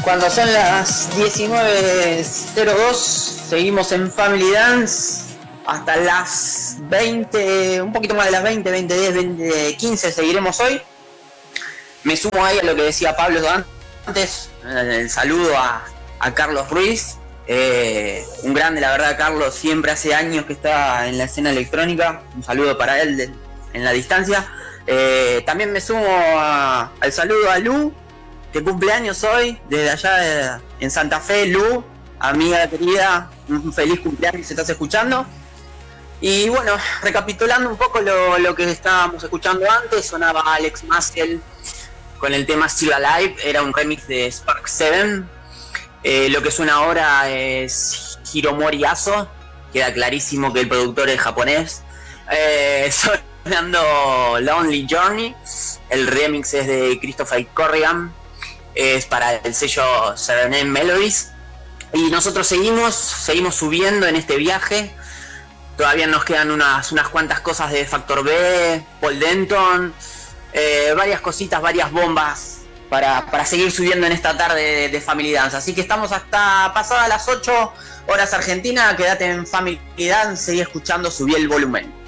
Cuando son las 19:02, seguimos en Family Dance hasta las 20, un poquito más de las 20:10, 20:15 seguiremos hoy. Me sumo ahí a lo que decía Pablo antes, el saludo a Carlos Ruiz, un grande, la verdad. Carlos siempre hace años que está en la escena electrónica, un saludo para él en la distancia. También me sumo al saludo a Lu, que cumple años hoy, desde allá en Santa Fe. Lu, amiga querida, un feliz cumpleaños si estás escuchando. Y bueno, recapitulando un poco lo que estábamos escuchando antes, sonaba Alex Maskell con el tema Still Alive, era un remix de Spark 7. Lo que suena ahora es Hiromori Aso, queda clarísimo que el productor es japonés. Sonando Lonely Journey, el remix es de Christopher Corrigan, es para el sello Serenade Melodies. Y nosotros seguimos subiendo en este viaje. Todavía nos quedan unas cuantas cosas de Factor B, Paul Denton, varias cositas, varias bombas para seguir subiendo en esta tarde de Family Dance. Así que estamos hasta pasadas las 8 horas Argentina. Quédate en Family Dance, seguí escuchando, subí el volumen.